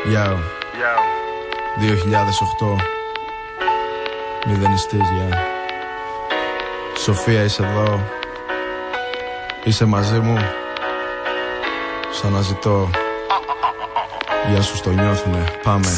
Yo. 2008. Μηδενιστής, yeah. Σοφία, είσαι εδώ. Είσαι μαζί μου. Σ' αναζητώ. Γεια σου, στο νιώθουνε. Πάμε.